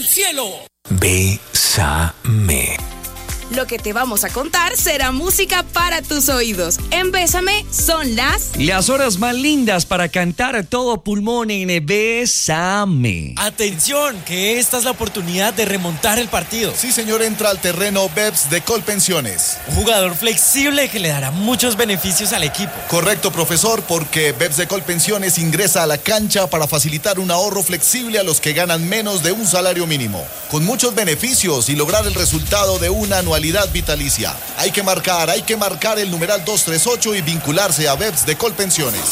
cielo. Bésame. Lo que te vamos a contar será música para tus oídos. En Bésame son las horas más lindas para cantar a todo pulmón en Bésame. Atención, que esta es la oportunidad de remontar el partido. Sí, señor, entra al terreno BEPS de Colpensiones. Un jugador flexible que le dará muchos beneficios al equipo. Correcto, profesor, porque BEPS de Colpensiones ingresa a la cancha para facilitar un ahorro flexible a los que ganan menos de un salario mínimo, con muchos beneficios y lograr el resultado de una anualidad vitalicia. Hay que marcar el numeral 238 y vincularse a BEPS de Colpensiones.